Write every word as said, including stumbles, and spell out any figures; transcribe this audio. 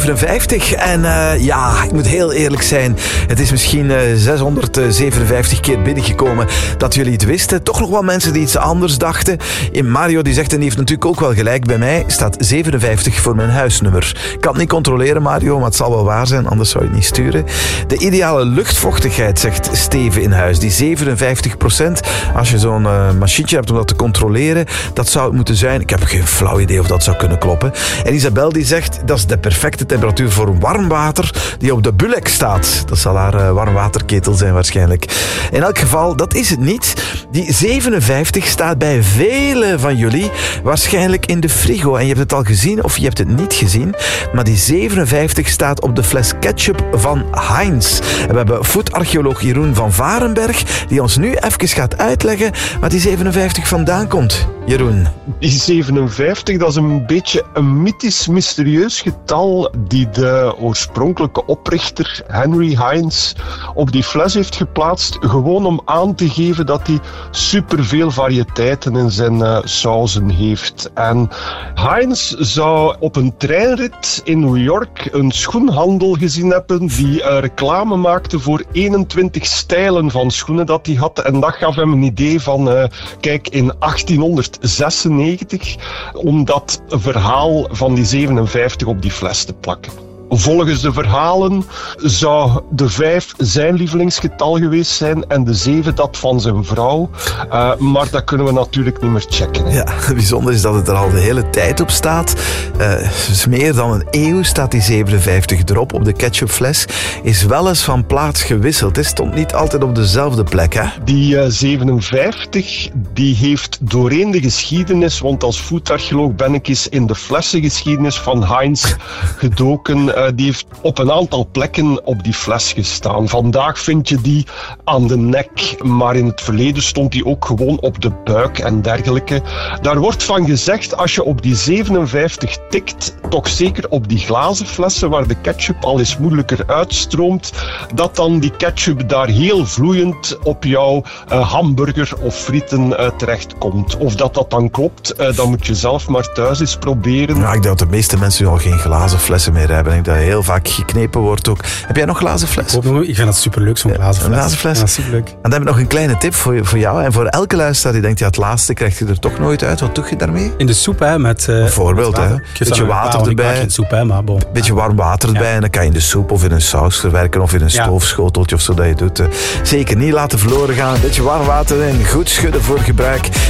zevenenvijftig. En uh, ja, ik moet heel eerlijk zijn. Het is misschien uh, zeshonderdzevenenvijftig keer binnengekomen dat jullie het wisten. Toch nog wel mensen die iets anders dachten. In Mario die zegt, en die heeft natuurlijk ook wel gelijk, bij mij staat zevenenvijftig voor mijn huisnummer. Ik kan het niet controleren, Mario, maar het zal wel waar zijn, anders zou je het niet sturen. De ideale luchtvochtigheid, zegt Steven in huis, die zevenenvijftig procent. Als je zo'n uh, machientje hebt om dat te controleren, dat zou het moeten zijn. Ik heb geen flauw idee of dat zou kunnen kloppen. En Isabel die zegt, dat is de perfecte temperatuur voor warm water die op de Bulek staat. Dat zal haar uh, warmwaterketel zijn waarschijnlijk. In elk geval, dat is het niet. Die zevenenvijftig staat bij velen van jullie waarschijnlijk in de frigo. En je hebt het al gezien of je hebt het niet gezien. Maar die zevenenvijftig staat op de fles ketchup van Heinz. En we hebben foodarcheoloog Jeroen van Varenberg die ons nu even gaat uitleggen waar die zevenenvijftig vandaan komt. Jeroen. Die zevenenvijftig, dat is een beetje een mythisch, mysterieus getal die de oorspronkelijke oprichter Henry Heinz op die fles heeft geplaatst, gewoon om aan te geven dat hij superveel variëteiten in zijn uh, sauzen heeft. En Heinz zou op een treinrit in New York een schoenhandel gezien hebben die uh, reclame maakte voor eenentwintig stijlen van schoenen dat hij had. En dat gaf hem een idee van, uh, kijk, in achttienhonderdzesennegentig, om dat verhaal van die zevenenvijftig op die fles te plakken. Volgens de verhalen zou de vijf zijn lievelingsgetal geweest zijn en de zeven dat van zijn vrouw. Uh, maar dat kunnen we natuurlijk niet meer checken. Hè. Ja, bijzonder is dat het er al de hele tijd op staat. Uh, dus meer dan een eeuw staat die zevenenvijftig erop op de ketchupfles. Is wel eens van plaats gewisseld. Het stond niet altijd op dezelfde plek, hè? Die uh, zevenenvijftig die heeft doorheen de geschiedenis, want als foodarcheoloog ben ik eens in de flessengeschiedenis van Heinz gedoken. Uh, Die heeft op een aantal plekken op die fles gestaan. Vandaag vind je die aan de nek, maar in het verleden stond die ook gewoon op de buik en dergelijke. Daar wordt van gezegd, als je op die zevenenvijftig tikt, toch zeker op die glazen flessen waar de ketchup al eens moeilijker uitstroomt, dat dan die ketchup daar heel vloeiend op jouw uh, hamburger of frieten uh, terechtkomt. Of dat dat dan klopt, uh, dan moet je zelf maar thuis eens proberen. Ja, ik denk dat de meeste mensen al geen glazen flessen meer hebben. Ik denk dat heel vaak geknepen wordt ook. Heb jij nog glazen fles? Ik vind dat superleuk, zo'n glazen fles. Een glazen fles. Ja, superleuk. En dan heb ik nog een kleine tip voor, voor jou en voor elke luisteraar die denkt, ja, het laatste krijg je er toch nooit uit. Wat doe je daarmee? In de soep, hè. Met, uh, Bijvoorbeeld, hè. Een beetje water ja, erbij. Een soep, hè, maar bon. Beetje warm water erbij ja. En dan kan je in de soep of in een saus verwerken of in een ja. stoofschoteltje of zo dat je doet. Zeker niet laten verloren gaan. Een beetje warm water en goed schudden voor gebruik.